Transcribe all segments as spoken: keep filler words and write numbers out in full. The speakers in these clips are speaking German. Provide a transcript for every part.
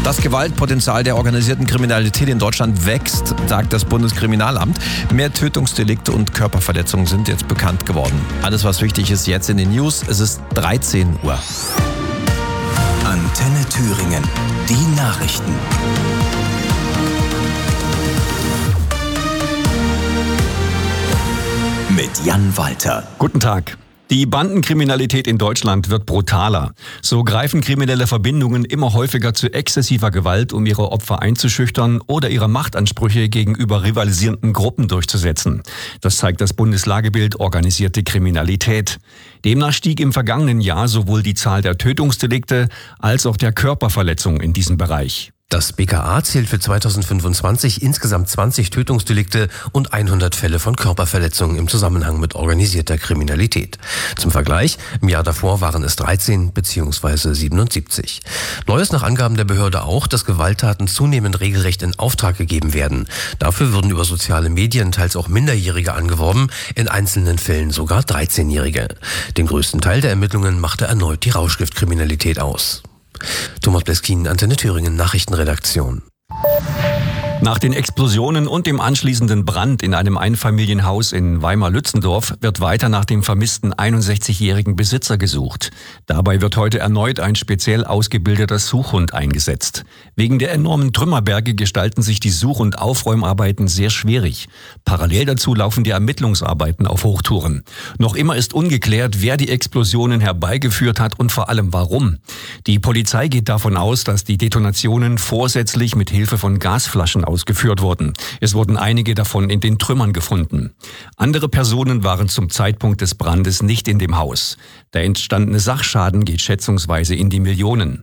Das Gewaltpotenzial der organisierten Kriminalität in Deutschland wächst, sagt das Bundeskriminalamt. Mehr Tötungsdelikte und Körperverletzungen sind jetzt bekannt geworden. Alles, was wichtig ist, jetzt in den News. Es ist dreizehn Uhr. Antenne Thüringen. Die Nachrichten. Mit Jan Walter. Guten Tag. Die Bandenkriminalität in Deutschland wird brutaler. So greifen kriminelle Verbindungen immer häufiger zu exzessiver Gewalt, um ihre Opfer einzuschüchtern oder ihre Machtansprüche gegenüber rivalisierenden Gruppen durchzusetzen. Das zeigt das Bundeslagebild Organisierte Kriminalität. Demnach stieg im vergangenen Jahr sowohl die Zahl der Tötungsdelikte als auch der Körperverletzungen in diesem Bereich. Das B K A zählt für zweitausendfünfundzwanzig insgesamt zwanzig Tötungsdelikte und hundert Fälle von Körperverletzungen im Zusammenhang mit organisierter Kriminalität. Zum Vergleich, im Jahr davor waren es dreizehn bzw. siebenundsiebzig. Neu ist nach Angaben der Behörde auch, dass Gewalttaten zunehmend regelrecht in Auftrag gegeben werden. Dafür würden über soziale Medien teils auch Minderjährige angeworben, in einzelnen Fällen sogar dreizehnjährige. Den größten Teil der Ermittlungen machte erneut die Rauschgiftkriminalität aus. Thomas Bleskin, Antenne Thüringen, Nachrichtenredaktion. Nach den Explosionen und dem anschließenden Brand in einem Einfamilienhaus in Weimar-Lützendorf wird weiter nach dem vermissten einundsechzigjährigen Besitzer gesucht. Dabei wird heute erneut ein speziell ausgebildeter Suchhund eingesetzt. Wegen der enormen Trümmerberge gestalten sich die Such- und Aufräumarbeiten sehr schwierig. Parallel dazu laufen die Ermittlungsarbeiten auf Hochtouren. Noch immer ist ungeklärt, wer die Explosionen herbeigeführt hat und vor allem warum. Die Polizei geht davon aus, dass die Detonationen vorsätzlich mit Hilfe von Gasflaschen ausgeführt wurden. Es wurden einige davon in den Trümmern gefunden. Andere Personen waren zum Zeitpunkt des Brandes nicht in dem Haus. Der entstandene Sachschaden geht schätzungsweise in die Millionen.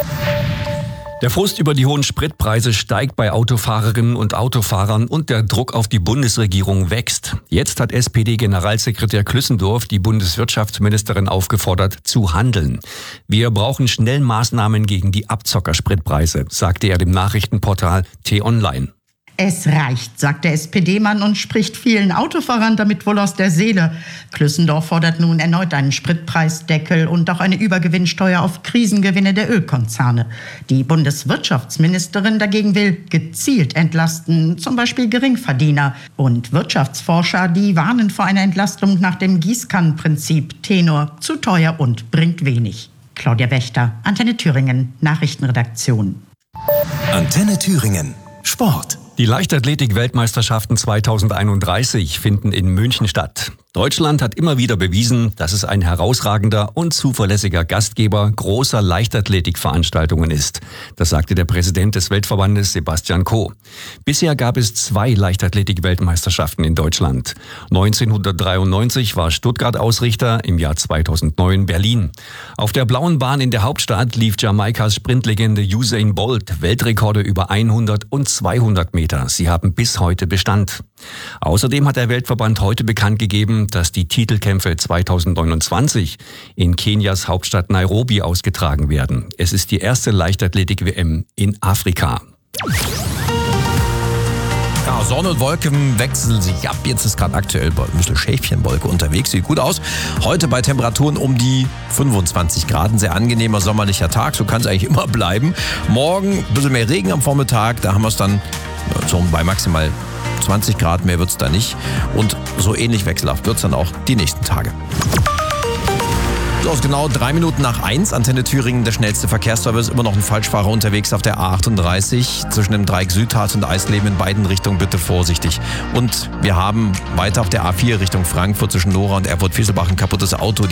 Der Frust über die hohen Spritpreise steigt bei Autofahrerinnen und Autofahrern und der Druck auf die Bundesregierung wächst. Jetzt hat S P D-Generalsekretär Klüssendorf die Bundeswirtschaftsministerin aufgefordert, zu handeln. Wir brauchen schnell Maßnahmen gegen die Abzockerspritpreise, sagte er dem Nachrichtenportal T-Online. Es reicht, sagt der S P D-Mann und spricht vielen Autofahrern damit wohl aus der Seele. Klüssendorf fordert nun erneut einen Spritpreisdeckel und auch eine Übergewinnsteuer auf Krisengewinne der Ölkonzerne. Die Bundeswirtschaftsministerin dagegen will gezielt entlasten, zum Beispiel Geringverdiener. Und Wirtschaftsforscher, die warnen vor einer Entlastung nach dem Gießkannenprinzip. Tenor, zu teuer und bringt wenig. Claudia Wächter, Antenne Thüringen, Nachrichtenredaktion. Antenne Thüringen, Sport. Die Leichtathletik-Weltmeisterschaften zweitausendeinunddreißig finden in München statt. Deutschland hat immer wieder bewiesen, dass es ein herausragender und zuverlässiger Gastgeber großer Leichtathletikveranstaltungen ist. Das sagte der Präsident des Weltverbandes Sebastian Coe. Bisher gab es zwei Leichtathletik-Weltmeisterschaften in Deutschland. neunzehnhundertdreiundneunzig war Stuttgart Ausrichter, im Jahr zweitausendneun Berlin. Auf der blauen Bahn in der Hauptstadt lief Jamaikas Sprintlegende Usain Bolt Weltrekorde über hundert und zweihundert Meter. Sie haben bis heute Bestand. Außerdem hat der Weltverband heute bekannt gegeben, dass die Titelkämpfe zweitausendneunundzwanzig in Kenias Hauptstadt Nairobi ausgetragen werden. Es ist die erste Leichtathletik-W M in Afrika. Ja, Sonne und Wolken wechseln sich ab. Jetzt ist gerade aktuell ein bisschen Schäfchenwolke unterwegs. Sieht gut aus. Heute bei Temperaturen um die fünfundzwanzig Grad. Ein sehr angenehmer sommerlicher Tag. So kann es eigentlich immer bleiben. Morgen ein bisschen mehr Regen am Vormittag. Da haben wir es dann so bei maximal zwanzig Grad. Mehr wird es da nicht. Und so ähnlich wechselhaft wird es dann auch die nächsten Tage. So, aus genau drei Minuten nach eins, Antenne Thüringen, der schnellste Verkehrsservice. Immer noch ein Falschfahrer unterwegs auf der A achtunddreißig zwischen dem Dreieck Südharz und Eisleben in beiden Richtungen. Bitte vorsichtig. Und wir haben weiter auf der A vier Richtung Frankfurt zwischen Nora und Erfurt-Fieselbach ein kaputtes Auto.